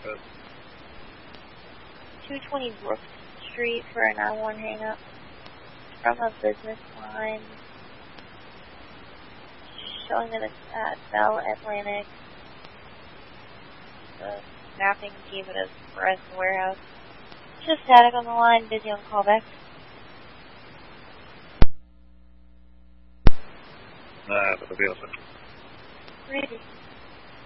220 Brook Street for a 911 hang-up from a business line. Showing that it's at Bell Atlantic. The mapping gave it a Verizon warehouse. Just static on the line, busy on callback. That'll be open. Ready.